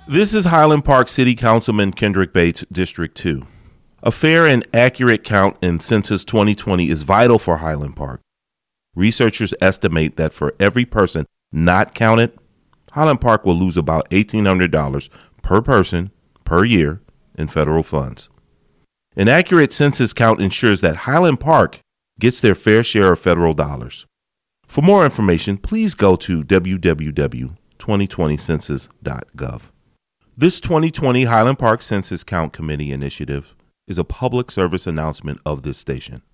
This is Highland Park City Councilman Kendrick Bates, District 2. A fair and accurate count in Census 2020 is vital for Highland Park. Researchers estimate that for every person not counted, Highland Park will lose about $1,800 per person per year in federal funds. An accurate census count ensures that Highland Park gets their fair share of federal dollars. For more information, please go to www.2020census.gov. This 2020 Highland Park Census Count Committee initiative is a public service announcement of this station.